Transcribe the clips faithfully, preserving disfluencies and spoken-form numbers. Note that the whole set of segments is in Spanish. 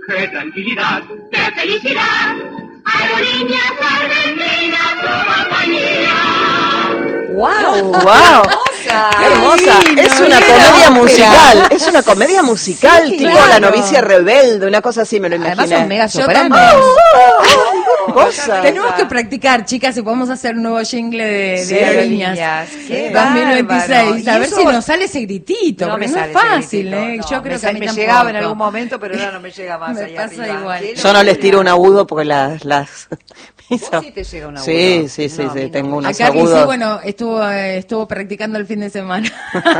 ¡Qué tranquilidad! ¡Qué felicidad! ¡Aerolíneas Argentinas, tu compañía! ¡Wow! ¡Wow! ¡Qué hermosa! Lindo, Es una qué comedia ópera. musical. Es una comedia musical, Sí, tipo claro. La novicia rebelde, una cosa así, me lo imaginé. Además son mega Yo sopranos. también. Cosa. Tenemos que practicar, chicas, si podemos hacer un nuevo jingle de, Sí. de aerolíneas. Qué dos mil veintiséis. bárbaro. A Y ver eso- si nos sale ese gritito, No porque me no sale es ese fácil, gritito, ¿eh? no. Yo creo me, que a mí me tampoco. llegaba en algún momento, pero ahora no me llega más Me ahí pasa arriba. igual. Qué Yo no les tiro un locura. agudo porque las... las ¿Vos sí te llega un agudo? Sí, sí, sí, No, a sí, mí no. tengo unos Acá agudos. sí, bueno, estuvo, eh, estuvo practicando el fin de semana.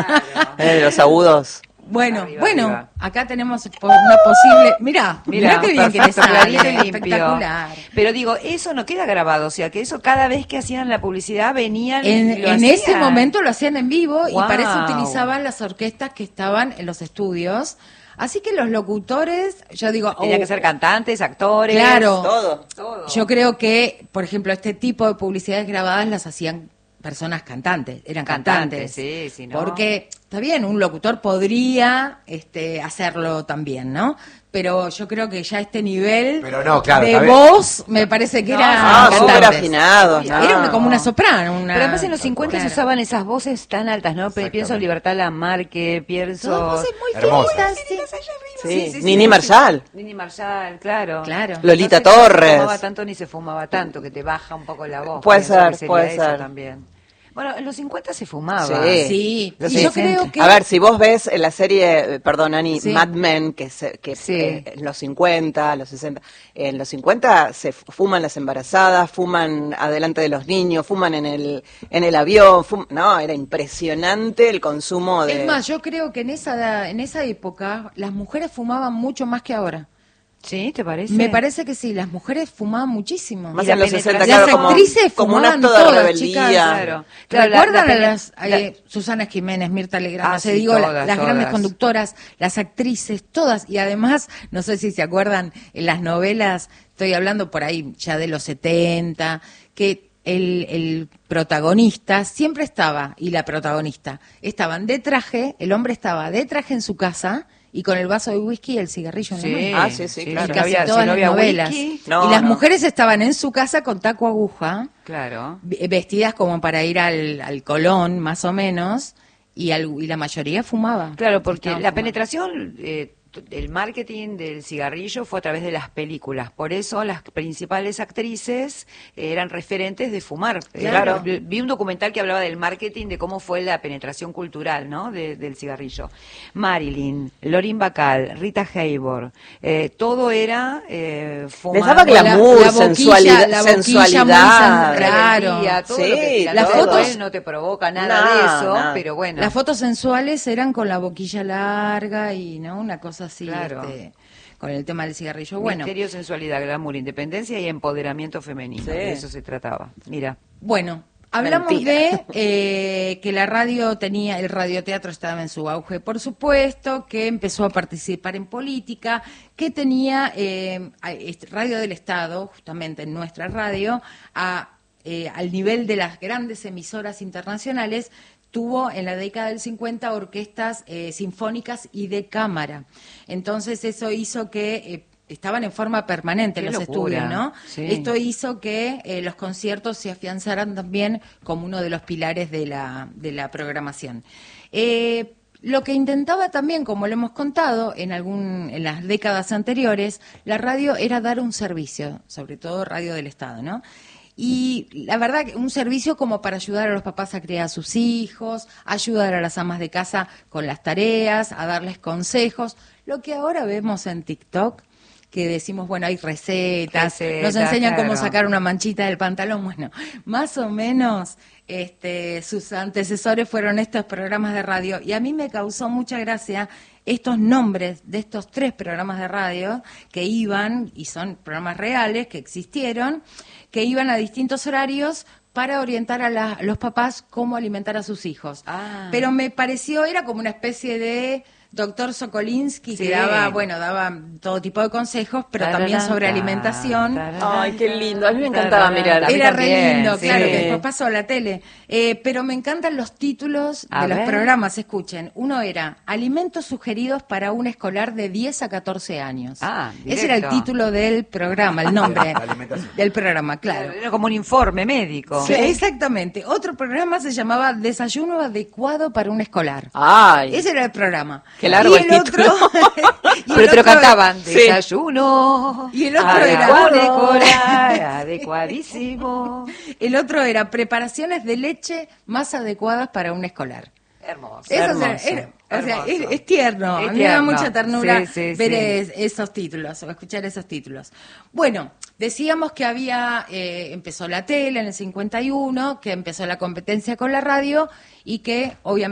Eh, los agudos. Bueno, Arriba, bueno, arriba. acá tenemos po- una posible... Mirá, mirá, Mira, qué bien que le perfecto, clarito sale, y limpio. espectacular. Pero digo, eso no queda grabado, o sea, que eso cada vez que hacían la publicidad venían En, y lo en ese hacían. momento lo hacían en vivo y Wow. para eso utilizaban las orquestas que estaban en los estudios. Así que los locutores, yo digo... Tenían oh, que ser cantantes, actores. Claro. Todo. Todo. Yo creo que, por ejemplo, este tipo de publicidades grabadas las hacían personas cantantes, eran cantantes. Cantantes, sí, sí, ¿no? Porque, está bien, un locutor podría este, hacerlo también, ¿no? Pero yo creo que ya este nivel Pero no, claro, de está bien. voz me parece que No, era Ah, no, súper cantantes. afinados. Era no. una- como una soprano. Una, Pero además en los cincuenta claro. se usaban esas voces tan altas, ¿no? Pe- Pienso en Libertad Lamarque, pienso... Son voces muy Hermosas. finitas, sí. Sí, Nini Marshall. Nini Marshall, claro. Claro. Lolita No sé, Torres. No se fumaba tanto ni se fumaba tanto, que te baja un poco la voz. Puede Pienso ser, que sería puede eso ser. También. Bueno, en los cincuenta se fumaba. Sí. Sí, Los y yo sesenta. creo que... A ver, si vos ves en la serie, eh, perdón, Ani, Sí. Mad Men, que, se, que Sí. eh, en los cincuenta, los sesenta, en los cincuenta se f- fuman las embarazadas, fuman adelante de los niños, fuman en el en el avión, fum- no, era impresionante el consumo de... Es más, yo creo que en esa, en esa época las mujeres fumaban mucho más que ahora. ¿Sí? ¿Te parece? Me parece que sí, las mujeres fumaban muchísimo. Más Y la en los sesenta, penetración- claro, Las como, actrices como un fumaban acto de todas, rebeldía. chicas. Claro. Claro, la- ¿Recuerdan la a pene- las la- eh, Susana Jiménez, Mirta Legrand, Ah, no sé, sí, digo, la- todas, las grandes todas. conductoras, las actrices, todas, y además, no sé si se acuerdan, en las novelas, estoy hablando por ahí ya de los setenta, que el, el protagonista siempre estaba, y la protagonista, estaban de traje, el hombre estaba de traje en su casa, y con el vaso de whisky y el cigarrillo en la mano. Sí, Ah, sí, sí, claro. Y Si no casi había, todas si no las había novelas. whisky, No, y las no. mujeres estaban en su casa con taco aguja, claro. v- vestidas como para ir al, al Colón, más o menos, y, al- y la mayoría fumaba. Claro, porque Estaban la fumando. penetración, eh, t- el marketing del cigarrillo fue a través de las películas. Por eso las principales actrices eh, eran referentes de fumar. Eh, Claro. vi- Vi un documental que hablaba del marketing, de cómo fue la penetración cultural, ¿no? de- del cigarrillo. Marilyn, Lorin Bacall, Rita Hayworth, eh, todo era eh, fumar. Les daba glamour, la boquilla- sensualidad, la boquilla muy sensualidad. sen- claro. todo Sí, lo que la las fotos fotos- no te provoca nada Nada, de eso, nada. pero bueno. Las fotos sensuales eran con la boquilla larga y no una cosa así, Claro. este, con el tema del cigarrillo. Bueno, Misterio, sensualidad, glamour, independencia y empoderamiento femenino. Sí. De eso se trataba. Mira. bueno, hablamos Mentira. de eh, que la radio tenía, el radioteatro estaba en su auge, por supuesto, que empezó a participar en política, que tenía eh, a- este, Radio del Estado, justamente en nuestra radio, a, eh, al nivel de las grandes emisoras internacionales, tuvo en la década del cincuenta orquestas eh, sinfónicas y de cámara. Entonces eso hizo que eh, estaban en forma permanente Qué los locura. estudios, ¿no? Sí. Esto hizo que eh, los conciertos se afianzaran también como uno de los pilares de la, de la programación. Eh, lo que intentaba también, como lo hemos contado en algún en las décadas anteriores, la radio era dar un servicio, sobre todo radio del Estado, ¿no? Y la verdad que un servicio como para ayudar a los papás a criar a sus hijos, ayudar a las amas de casa con las tareas, a darles consejos. Lo que ahora vemos en TikTok, que decimos, bueno, hay recetas, Recetas, nos enseñan cómo claro. sacar una manchita del pantalón. Bueno, más o menos este, sus antecesores fueron estos programas de radio. Y a mí me causó mucha gracia estos nombres de estos tres programas de radio que iban, y son programas reales que existieron, que iban a distintos horarios para orientar a, la- a los papás cómo alimentar a sus hijos. Ah. Pero me pareció, era como una especie de doctor Sokolinsky, Sí. que daba, bueno, daba todo tipo de consejos, pero también Tararán, sobre alimentación. tararán, Ay, qué lindo. A mí me encantaba mirar. A mí Era también, re lindo, sí. claro, que después pasó a la tele. Eh, pero me encantan los títulos A de los ver. programas, escuchen. Uno era Alimentos sugeridos para un escolar de diez a catorce años. Ah, Ese era el directo. título del programa, el nombre La alimentación. del programa, claro. Era como un informe médico. Sí, exactamente. Otro programa se llamaba Desayuno adecuado para un escolar. Ay, Ese era el programa. Qué largo Y el título. otro- y Pero el te lo otro- cantaban. Sí. Desayuno. Y el otro adecuado, era- escolar, adecuadísimo. El otro era preparaciones de leche más adecuadas para un escolar. Hermoso. Eso hermoso, era- era- o sea, hermoso. es, es tierno. Es A mí me da tierno. mucha ternura Sí, sí, ver sí. es- esos títulos o escuchar esos títulos. Bueno, decíamos que había, eh, empezó la tele en el cincuenta y uno, que empezó la competencia con la radio y que obviamente